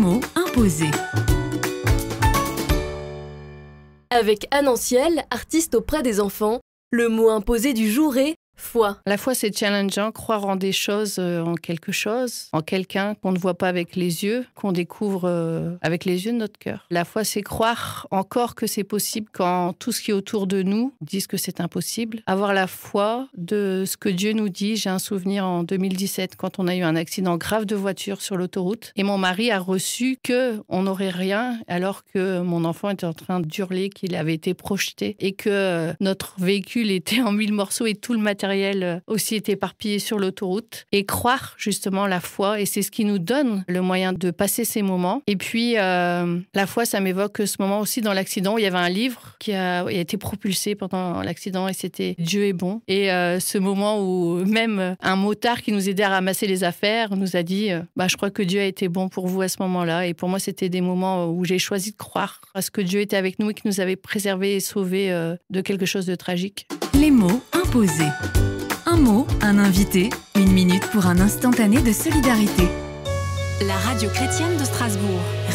mots imposés. Avec Anne Anciel, artiste auprès des enfants, le mot imposé du jour est foi. La foi, c'est challengeant, croire en des choses, en quelque chose, en quelqu'un qu'on ne voit pas avec les yeux, qu'on découvre avec les yeux de notre cœur. La foi, c'est croire encore que c'est possible quand tout ce qui est autour de nous disent que c'est impossible. Avoir la foi de ce que Dieu nous dit. J'ai un souvenir en 2017, quand on a eu un accident grave de voiture sur l'autoroute, et mon mari a reçu qu'on n'aurait rien, alors que mon enfant était en train d'hurler qu'il avait été projeté, et que notre véhicule était en 1000 morceaux et tout le matériel aussi est éparpillé sur l'autoroute. Et croire justement la foi, et c'est ce qui nous donne le moyen de passer ces moments. Et puis la foi, ça m'évoque ce moment aussi dans l'accident où il y avait un livre qui a été propulsé pendant l'accident, et c'était Dieu est bon. Et ce moment où même un motard qui nous aidait à ramasser les affaires nous a dit je crois que Dieu a été bon pour vous à ce moment-là. Et pour moi, c'était des moments où j'ai choisi de croire à ce que Dieu était avec nous et qui nous avait préservés et sauvés de quelque chose de tragique. Les mots imposés. Un mot, un invité, 1 minute pour un instantané de solidarité. La radio chrétienne de Strasbourg.